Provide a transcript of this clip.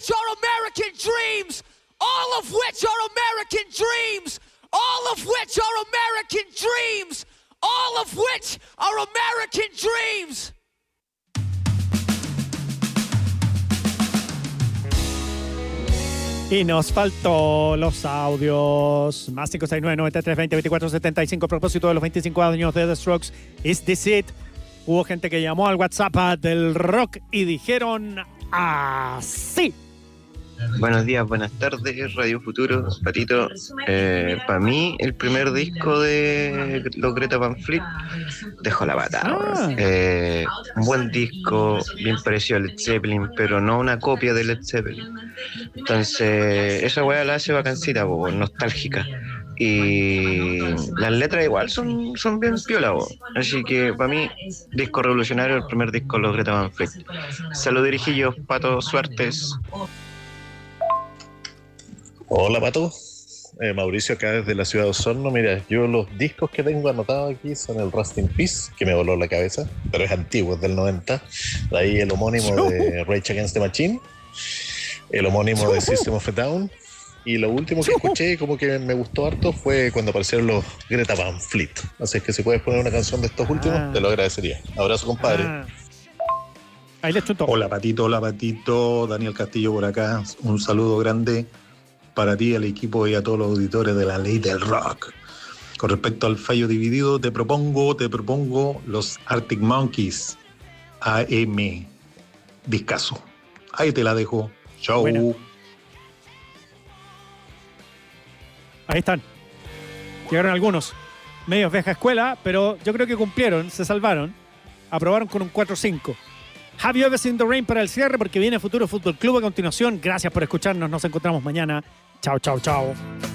which are American dreams. All of which are American dreams. All of which are American dreams. All of which are American dreams. Y nos faltó los audios. Más 569-9320-2475. A propósito de los 25 años de The Strokes, Is This It? Hubo gente que llamó al WhatsApp del rock y dijeron así. Buenos días, buenas tardes, Radio Futuro, Patito. Para mí, el primer disco de los Greta Van Fleet dejó la patada. Un buen disco, bien parecido a Led Zeppelin, pero no una copia de Led Zeppelin. Entonces, esa weá la hace bacancita, nostálgica. Y las letras igual son bien piola, así que para mí, disco revolucionario, el primer disco de los Greta Van Fleet. Saludos, dirigillos, Pato, suertes. Hola, Pato. Mauricio acá desde la ciudad de Osorno. Mira, yo los discos que tengo anotados aquí son el Rust in Peace, que me voló la cabeza, pero es antiguo, es del 90. De ahí el homónimo de Rage Against the Machine, el homónimo de System of a Down, y lo último que escuché como que me gustó harto fue cuando aparecieron los Greta Van Fleet. Así es que si puedes poner una canción de estos últimos, te lo agradecería. Abrazo, compadre. Ahí les chutó. Hola, Patito. Daniel Castillo por acá. Un saludo grande para ti, al equipo y a todos los auditores de La Ley del Rock. Con respecto al fallo dividido, te propongo los Arctic Monkeys AM. Discaso. Ahí te la dejo. Chau. Bueno. Ahí están. Llegaron algunos. Medios vieja escuela, pero yo creo que cumplieron, se salvaron. Aprobaron con un 4-5. Have You Ever Seen the Rain para el cierre, porque viene Futuro Fútbol Club a continuación. Gracias por escucharnos. Nos encontramos mañana. Chao.